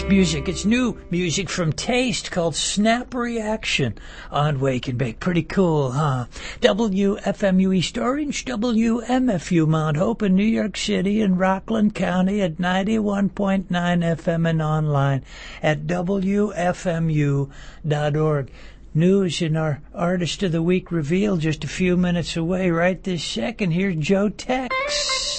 music. It's new music from Taste called Snap Reaction on Wake and Bake. Pretty cool, huh? WFMU East Orange, WMFU Mount Hope in New York City and Rockland County at 91.9 FM and online at WFMU.org. News in our Artist of the Week reveal just a few minutes away right this second. Here's Joe Tex.